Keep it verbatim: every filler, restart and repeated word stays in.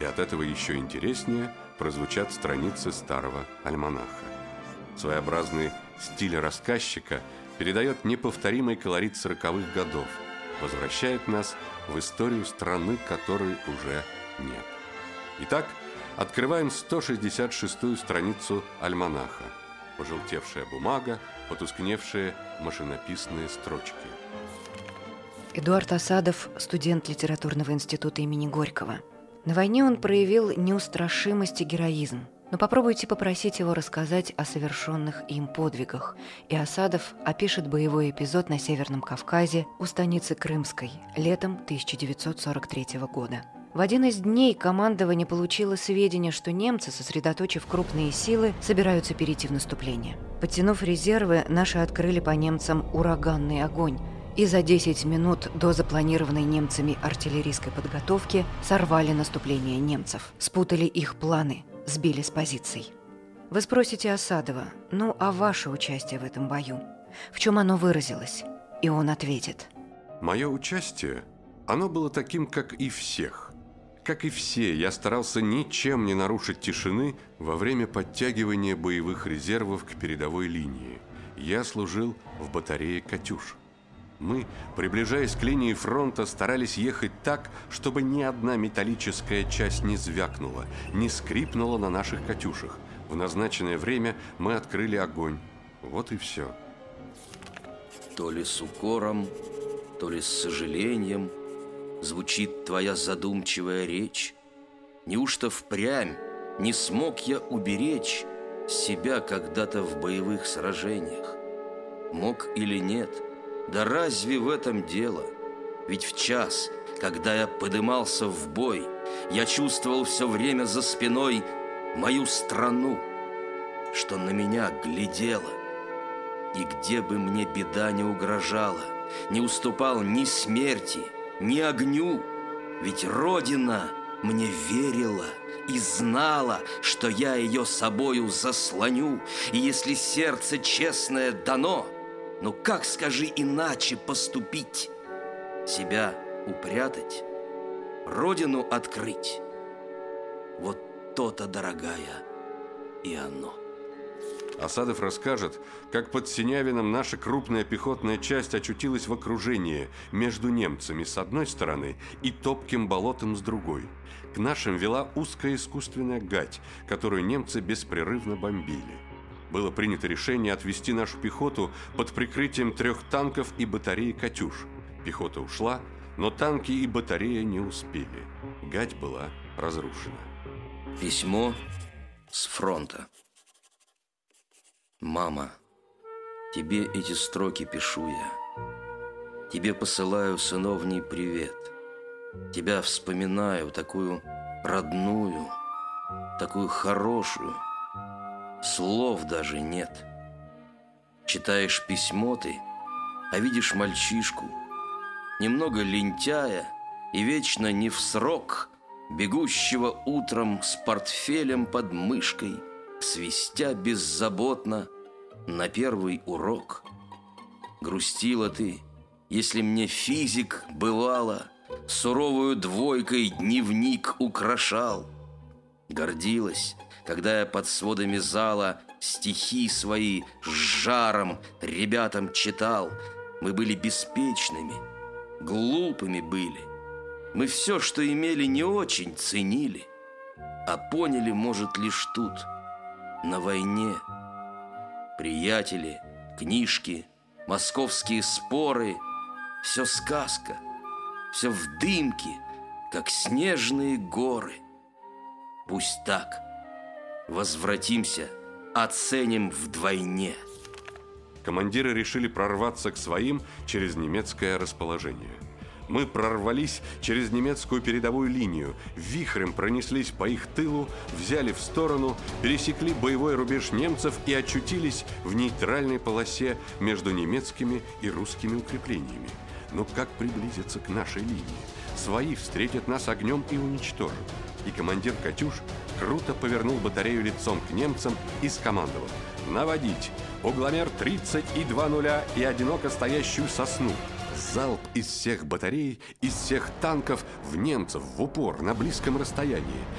от этого еще интереснее прозвучат страницы старого альманаха. Своеобразный стиль рассказчика передает неповторимый колорит сороковых годов, возвращает нас в историю страны, которой уже нет. Итак, открываем сто шестьдесят шестую страницу альманаха. Пожелтевшая бумага, потускневшие машинописные строчки. Эдуард Асадов – студент литературного института имени Горького. На войне он проявил неустрашимость и героизм. Но попробуйте попросить его рассказать о совершенных им подвигах, и Асадов опишет боевой эпизод на Северном Кавказе у станицы Крымской летом тысяча девятьсот сорок третьего года. В один из дней командование получило сведения, что немцы, сосредоточив крупные силы, собираются перейти в наступление. Подтянув резервы, наши открыли по немцам ураганный огонь, и за десять минут до запланированной немцами артиллерийской подготовки сорвали наступление немцев, спутали их планы, сбили с позиций. Вы спросите Асадова: ну а ваше участие в этом бою? В чем оно выразилось? И он ответит: мое участие, оно было таким, как и всех. Как и все, я старался ничем не нарушить тишины во время подтягивания боевых резервов к передовой линии. Я служил в батарее «Катюш». Мы, приближаясь к линии фронта, старались ехать так, чтобы ни одна металлическая часть не звякнула, не скрипнула на наших «Катюшах». В назначенное время мы открыли огонь. Вот и все. То ли с укором, то ли с сожалением звучит твоя задумчивая речь. Неужто впрямь не смог я уберечь себя когда-то в боевых сражениях? Мог или нет? Да разве в этом дело? Ведь в час, когда я подымался в бой, я чувствовал все время за спиной мою страну, что на меня глядела. И где бы мне беда не угрожала, не уступал ни смерти, ни огню. Ведь Родина мне верила и знала, что я ее собою заслоню. И если сердце честное дано, ну как, скажи, иначе поступить? Себя упрятать, Родину открыть. Вот то-то, дорогая, и оно. Асадов расскажет, как под Синявином наша крупная пехотная часть очутилась в окружении между немцами с одной стороны и топким болотом с другой. К нашим вела узкая искусственная гать, которую немцы беспрерывно бомбили. Было принято решение отвести нашу пехоту под прикрытием трех танков и батареи «Катюш». Пехота ушла, но танки и батарея не успели. Гать была разрушена. Письмо с фронта. Мама, тебе эти строки пишу я. Тебе посылаю сыновний привет. Тебя вспоминаю, такую родную, такую хорошую. Слов даже нет. Читаешь письмо ты, а видишь мальчишку, немного лентяя и вечно не в срок, бегущего утром с портфелем под мышкой, свистя беззаботно на первый урок. Грустила ты, если мне физик, бывало, суровую двойкой дневник украшал. Гордилась, когда я под сводами зала стихи свои с жаром ребятам читал. Мы были беспечными, глупыми были. Мы все, что имели, не очень ценили, а поняли, может, лишь тут, на войне. Приятели, книжки, московские споры — все сказка, все в дымке, как снежные горы. Пусть так. Возвратимся, оценим вдвойне. Командиры решили прорваться к своим через немецкое расположение. Мы прорвались через немецкую передовую линию, вихрем пронеслись по их тылу, взяли в сторону, пересекли боевой рубеж немцев и очутились в нейтральной полосе между немецкими и русскими укреплениями. Но как приблизиться к нашей линии? Свои встретят нас огнем и уничтожат. И командир «Катюш» круто повернул батарею лицом к немцам и скомандовал: «Наводить! Угломер тридцать и два нуля и одиноко стоящую сосну!» Залп из всех батарей, из всех танков в немцев в упор на близком расстоянии.